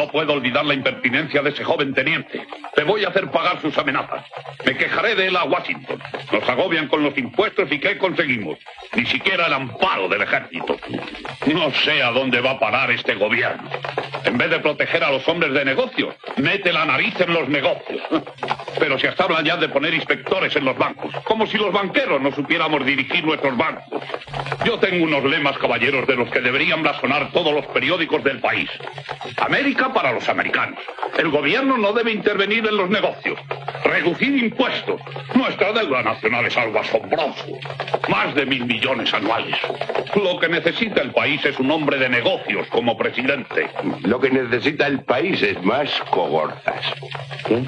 No puedo olvidar la impertinencia de ese joven teniente. Le voy a hacer pagar sus amenazas. Me quejaré de él a Washington. Nos agobian con los impuestos y ¿qué conseguimos? Ni siquiera el amparo del ejército. No sé a dónde va a parar este gobierno. En vez de proteger a los hombres de negocios, mete la nariz en los negocios. Pero si hasta hablan ya de poner inspectores en los bancos, como si los banqueros no supiéramos dirigir nuestros bancos. Yo tengo unos lemas, caballeros, de los que deberían blasonar todos los periódicos del país. América para los americanos. El gobierno no debe intervenir en los negocios. Reducir impuestos. Nuestra deuda nacional es algo asombroso. Más de 1.000 millones anuales. Lo que necesita el país es un hombre de negocios como presidente. Lo que necesita el país es más cogortas. ¿Qué?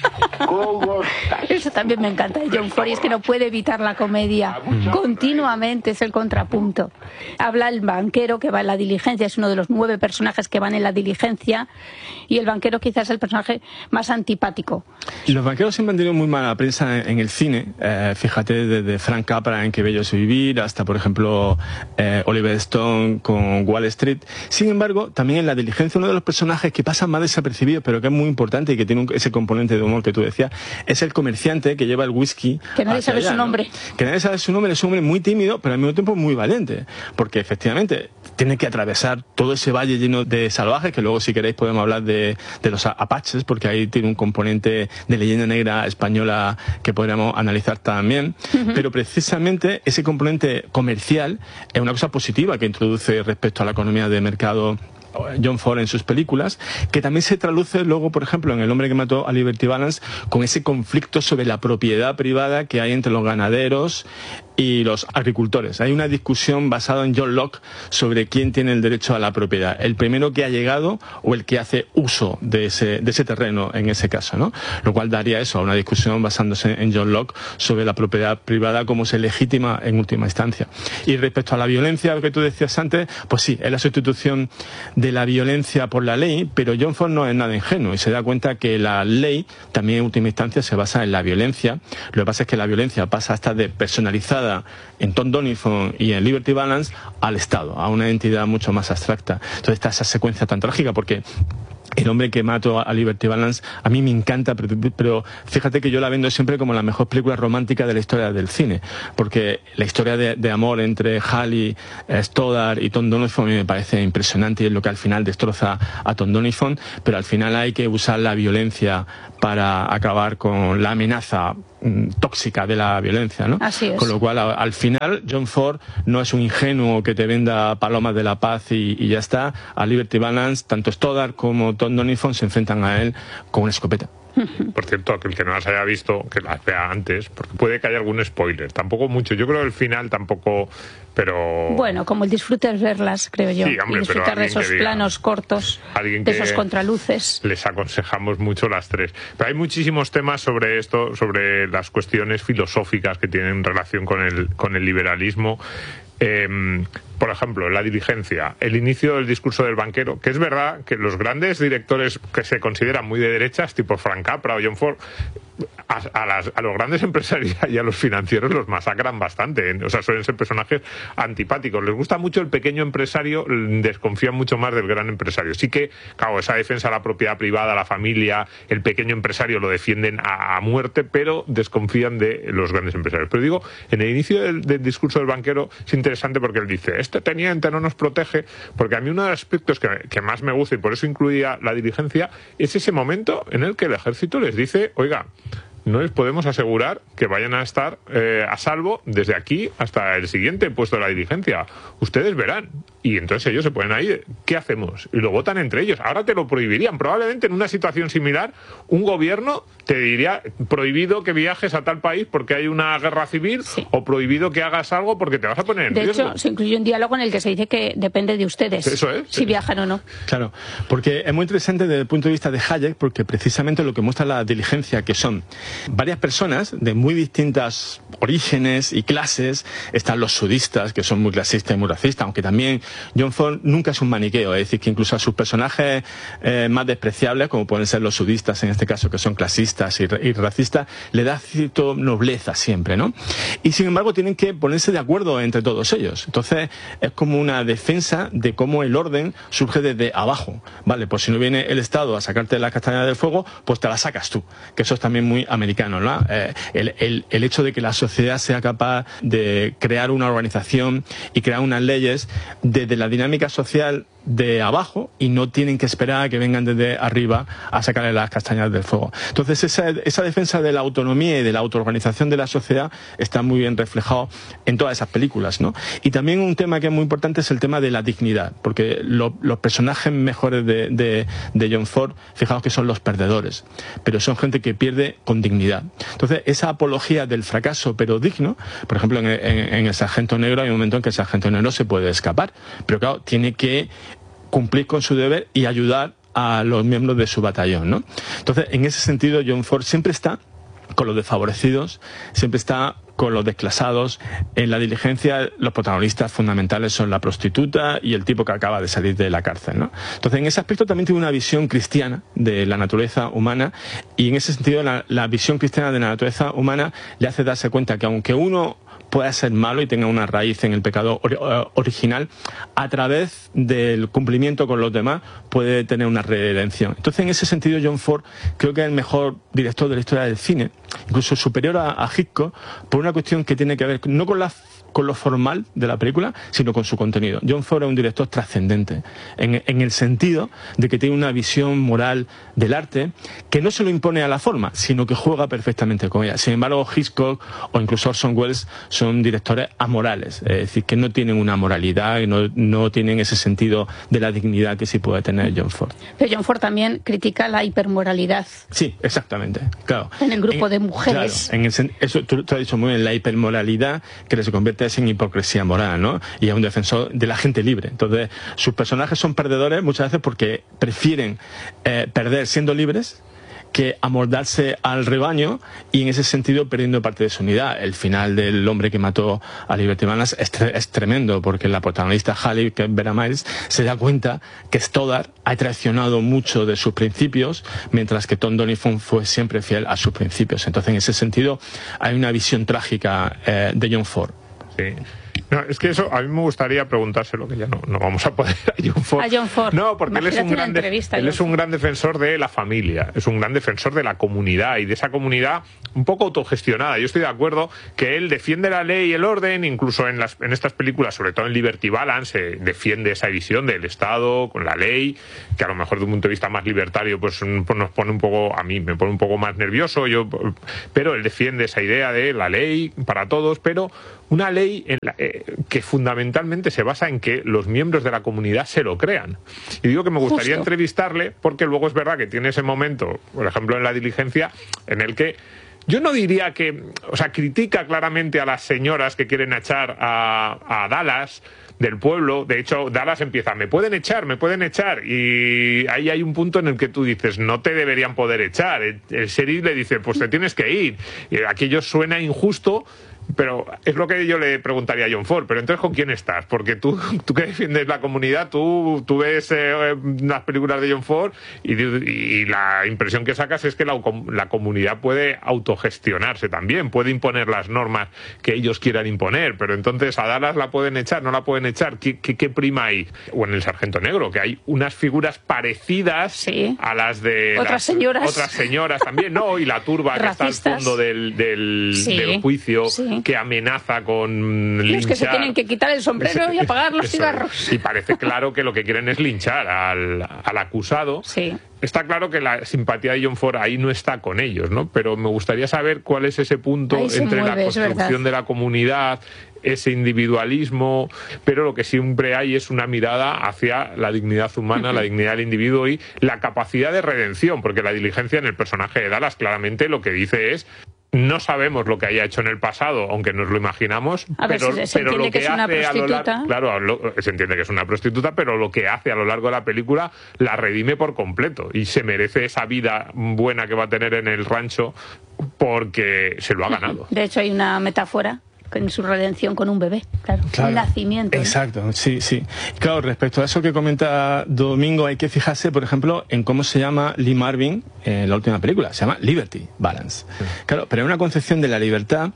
Cogortas. Eso también me encanta de John Ford, y es que no puede evitar la comedia. Continuamente es el contrapunto. Habla el banquero que va en la diligencia, es uno de los 9 personajes que van en la diligencia, y el banquero quizás es el personaje más antipático. Los banqueros siempre han tenido muy mala prensa en el cine. Fíjate, desde Frank Capra en Qué bello es vivir hasta, por ejemplo, Oliver Stone con Wall Street. Sin embargo, también en la diligencia, uno de los personajes que pasan más desapercibidos, pero que es muy importante y que tiene ese componente de humor que tú decías, es el comerciante que lleva el whisky. Que nadie sabe su nombre. Que nadie sabe su nombre, es un hombre muy tímido, pero al mismo tiempo muy valiente. Porque efectivamente tiene que atravesar todo ese valle lleno de salvajes, que luego, si queréis, podemos hablar de los apaches, porque ahí tiene un componente de leyenda negra española que podríamos analizar también. Pero precisamente ese componente comercial es una cosa positiva que introduce respecto a la economía de mercado John Ford en sus películas, que también se traduce luego, por ejemplo, en El hombre que mató a Liberty Balance, con ese conflicto sobre la propiedad privada que hay entre los ganaderos y los agricultores. Hay una discusión basada en John Locke sobre quién tiene el derecho a la propiedad, el primero que ha llegado o el que hace uso de ese terreno en ese caso, ¿no? Lo cual daría eso, a una discusión basándose en John Locke sobre la propiedad privada, cómo se legitima en última instancia. Y respecto a la violencia, lo que tú decías antes, pues sí, es la sustitución de la violencia por la ley, pero John Ford no es nada ingenuo y se da cuenta que la ley también en última instancia se basa en la violencia. Lo que pasa es que la violencia pasa hasta de personalizada en Tom Donilson y en Liberty Balance al Estado, a una entidad mucho más abstracta. Entonces está esa secuencia tan trágica, porque El hombre que mató a Liberty Balance a mí me encanta, pero fíjate que yo la vendo siempre como la mejor película romántica de la historia del cine, porque la historia de amor entre Hallie Stoddard y Tom Donilson a mí me parece impresionante y es lo que al final destroza a Tom Donilson, pero al final hay que usar la violencia para acabar con la amenaza tóxica de la violencia, ¿no? Así es. Con lo cual, al final, John Ford no es un ingenuo que te venda palomas de la paz y ya está. A Liberty Balance, tanto Stoddard como Tom Donilson se enfrentan a él con una escopeta. Por cierto, que el que no las haya visto, que las vea antes, porque puede que haya algún spoiler. Tampoco mucho. Yo creo que el final tampoco, pero... Bueno, como el disfrute es verlas, creo yo. Sí, hombre, y disfrutar de esos planos cortos, de esos contraluces. Les aconsejamos mucho las tres. Pero hay muchísimos temas sobre esto, sobre las cuestiones filosóficas que tienen relación con el liberalismo. Por ejemplo, la diligencia, el inicio del discurso del banquero, que es verdad que los grandes directores que se consideran muy de derechas, tipo Frank Capra o John Ford, a los grandes empresarios y a los financieros los masacran bastante, ¿eh? O sea, suelen ser personajes antipáticos. Les gusta mucho el pequeño empresario, desconfían mucho más del gran empresario. Sí que, claro, esa defensa de la propiedad privada, la familia, el pequeño empresario lo defienden a muerte, pero desconfían de los grandes empresarios. Pero digo, en el inicio del discurso del banquero es interesante porque él dice, este teniente no nos protege, porque a mí uno de los aspectos que más me gusta, y por eso incluía la diligencia, es ese momento en el que el ejército les dice, oiga, no les podemos asegurar que vayan a estar a salvo desde aquí hasta el siguiente puesto de la diligencia. Ustedes verán. Y entonces ellos se ponen ahí, ¿qué hacemos? Y lo votan entre ellos. Ahora te lo prohibirían. Probablemente en una situación similar, un gobierno te diría prohibido que viajes a tal país porque hay una guerra civil, sí, o prohibido que hagas algo porque te vas a poner en riesgo. De hecho, se incluye un diálogo en el que se dice que depende de ustedes. Eso es. Si viajan o no. Claro, porque es muy interesante desde el punto de vista de Hayek, porque precisamente lo que muestra la diligencia, que son varias personas de muy distintas orígenes y clases. Están los sudistas, que son muy clasistas y muy racistas, aunque también John Ford nunca es un maniqueo, es decir, que incluso a sus personajes más despreciables, como pueden ser los sudistas en este caso, que son clasistas y racistas, le da cierta nobleza siempre, ¿no? Y sin embargo tienen que ponerse de acuerdo entre todos ellos. Entonces es como una defensa de cómo el orden surge desde abajo, ¿vale? Pues si no viene el Estado a sacarte las castañas del fuego, pues te las sacas tú, que eso es también muy americano, ¿no? El hecho de que la sociedad sea capaz de crear una organización y crear unas leyes desde la dinámica social de abajo y no tienen que esperar a que vengan desde arriba a sacarle las castañas del fuego. Entonces esa defensa de la autonomía y de la autoorganización de la sociedad está muy bien reflejado en todas esas películas, ¿no? Y también un tema que es muy importante es el tema de la dignidad, porque los personajes mejores de John Ford, fijaos que son los perdedores, pero son gente que pierde con dignidad. Entonces esa apología del fracaso pero digno, por ejemplo en El Sargento Negro hay un momento en que el Sargento Negro se puede escapar, pero claro, tiene que cumplir con su deber y ayudar a los miembros de su batallón, ¿no? Entonces, en ese sentido, John Ford siempre está con los desfavorecidos, siempre está con los desclasados. En La Diligencia, los protagonistas fundamentales son la prostituta y el tipo que acaba de salir de la cárcel, ¿no? Entonces, en ese aspecto también tiene una visión cristiana de la naturaleza humana, y en ese sentido la visión cristiana de la naturaleza humana le hace darse cuenta que aunque uno pueda ser malo y tenga una raíz en el pecado original, a través del cumplimiento con los demás puede tener una redención. Entonces, en ese sentido, John Ford creo que es el mejor director de la historia del cine, incluso superior a Hitchcock, por una cuestión que tiene que ver no con lo formal de la película, sino con su contenido. John Ford es un director trascendente, en el sentido de que tiene una visión moral del arte que no se lo impone a la forma, sino que juega perfectamente con ella. Sin embargo, Hitchcock o incluso Orson Welles son directores amorales, es decir, que no tienen una moralidad y no tienen ese sentido de la dignidad que sí puede tener John Ford. Pero John Ford también critica la hipermoralidad. Sí, exactamente, claro. En el grupo de mujeres. Claro, eso tú has dicho muy bien, la hipermoralidad que se convierte en hipocresía moral, ¿no? Y es un defensor de la gente libre. Entonces, sus personajes son perdedores muchas veces porque prefieren perder siendo libres que amoldarse al rebaño, y en ese sentido perdiendo parte de su unidad. El final del hombre que mató a Liberty Balance es tremendo, porque la protagonista Halle, que es Vera Miles, se da cuenta que Stoddard ha traicionado mucho de sus principios, mientras que Tom Doniphan fue siempre fiel a sus principios. Entonces, en ese sentido, hay una visión trágica de John Ford. Sí. No, es que eso a mí me gustaría preguntárselo, que ya no vamos a poder, a John Ford. A John Ford. No, porque él es un gran defensor de la familia, es un gran defensor de la comunidad y de esa comunidad un poco autogestionada. Yo estoy de acuerdo que él defiende la ley y el orden, incluso en estas películas, sobre todo en Liberty Balance, defiende esa visión del Estado con la ley, que a lo mejor de un punto de vista más libertario pues nos pone un poco, a mí me pone un poco más nervioso, pero él defiende esa idea de la ley para todos, pero una ley que fundamentalmente se basa en que los miembros de la comunidad se lo crean. Y digo que me gustaría entrevistarle porque luego es verdad que tiene ese momento, por ejemplo en La Diligencia, en el que yo no diría que, o sea, critica claramente a las señoras que quieren echar a Dallas del pueblo. De hecho, Dallas empieza, me pueden echar, y ahí hay un punto en el que tú dices, no te deberían poder echar. El sheriff le dice, pues te tienes que ir. Y aquello suena injusto, pero es lo que yo le preguntaría a John Ford. Pero entonces, ¿con quién estás? Porque tú que defiendes la comunidad, tú ves las películas de John Ford y la impresión que sacas es que la comunidad puede autogestionarse también, puede imponer las normas que ellos quieran imponer. Pero entonces, ¿a Dallas la pueden echar? ¿No la pueden echar? ¿Qué prima hay? O en El Sargento Negro, que hay unas figuras parecidas a las de otras señoras también, ¿no? Y la turba que está al fondo del juicio, que amenaza con linchar. Los que se tienen que quitar el sombrero y apagar los cigarros. Y parece claro que lo que quieren es linchar al acusado. Sí. Está claro que la simpatía de John Ford ahí no está con ellos, ¿no? Pero me gustaría saber cuál es ese punto entre la construcción de la comunidad, ese individualismo, pero lo que siempre hay es una mirada hacia la dignidad humana, la dignidad del individuo y la capacidad de redención, porque La Diligencia, en el personaje de Dallas, claramente lo que dice es: no sabemos lo que haya hecho en el pasado, aunque nos lo imaginamos, pero lo que hace a lo largo, claro, se entiende que es una prostituta, pero lo que hace a lo largo de la película la redime por completo y se merece esa vida buena que va a tener en el rancho porque se lo ha ganado. De hecho, hay una metáfora en su redención con un bebé, claro. El nacimiento. Exacto, sí. Claro, respecto a eso que comenta Domingo, hay que fijarse, por ejemplo, en cómo se llama Lee Marvin en la última película. Se llama Liberty Balance. Sí. Claro, pero es una concepción de la libertad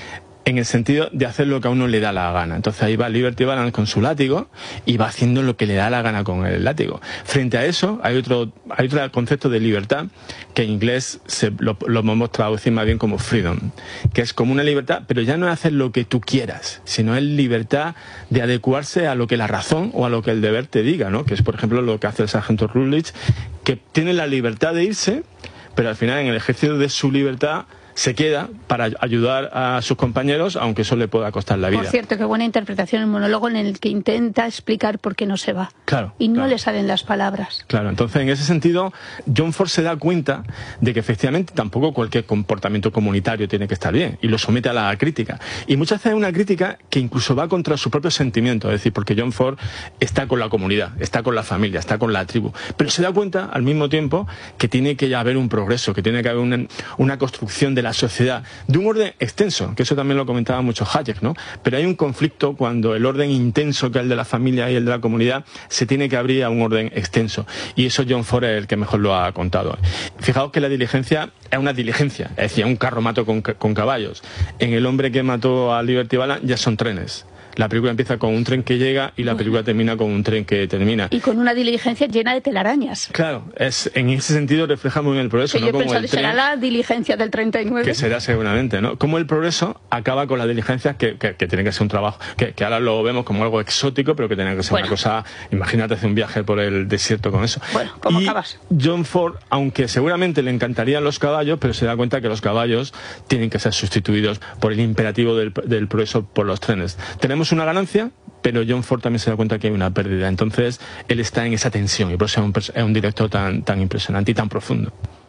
en el sentido de hacer lo que a uno le da la gana. Entonces ahí va Liberty Balance con su látigo y va haciendo lo que le da la gana con el látigo. Frente a eso hay otro concepto de libertad que en inglés lo podemos traducir más bien como freedom, que es como una libertad, pero ya no es hacer lo que tú quieras, sino es libertad de adecuarse a lo que la razón o a lo que el deber te diga, ¿no? Que es, por ejemplo, lo que hace el sargento Rutledge, que tiene la libertad de irse, pero al final en el ejercicio de su libertad se queda para ayudar a sus compañeros, aunque eso le pueda costar la vida. Por cierto, qué buena interpretación el monólogo en el que intenta explicar por qué no se va. Claro. Y no le salen las palabras. Claro, entonces en ese sentido, John Ford se da cuenta de que efectivamente tampoco cualquier comportamiento comunitario tiene que estar bien, y lo somete a la crítica. Y muchas veces es una crítica que incluso va contra sus propios sentimientos, es decir, porque John Ford está con la comunidad, está con la familia, está con la tribu, pero se da cuenta al mismo tiempo que tiene que haber un progreso, que tiene que haber una construcción de la sociedad, de un orden extenso, que eso también lo comentaba mucho Hayek, ¿no? Pero hay un conflicto cuando el orden intenso, que es el de la familia y el de la comunidad, se tiene que abrir a un orden extenso. Y eso John Ford es el que mejor lo ha contado. Fijaos que la diligencia es una diligencia, es decir, un carromato con caballos. En El hombre que mató a Liberty Balance ya son trenes. La película empieza con un tren que llega y la película termina con un tren que termina. Y con una diligencia llena de telarañas. Claro, en ese sentido refleja muy bien el progreso. Que ¿no? yo Como pensaba, será la diligencia del 39. Que será seguramente, ¿no? Como el progreso acaba con las diligencias que tiene que ser un trabajo, que ahora lo vemos como algo exótico, pero que tiene que ser una cosa, imagínate hacer un viaje por el desierto con eso. Bueno, ¿cómo acabas? John Ford, aunque seguramente le encantarían los caballos, pero se da cuenta que los caballos tienen que ser sustituidos por el imperativo del progreso por los trenes. Tenemos una ganancia, pero John Ford también se da cuenta que hay una pérdida. Entonces, él está en esa tensión y por eso es un director tan impresionante y tan profundo.